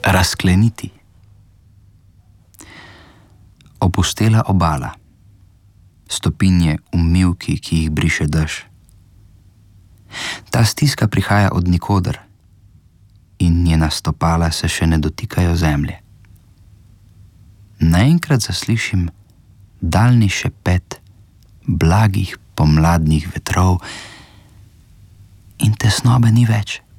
razkleniti. Opustela obala, stopinje umivki, ki jih briše dež. Ta stiska prihaja od nikoder in njena stopala se še ne dotikajo zemlje. Naenkrat zaslišim daljni šepet blagih pomladnih vetrov in tesnobe ni več.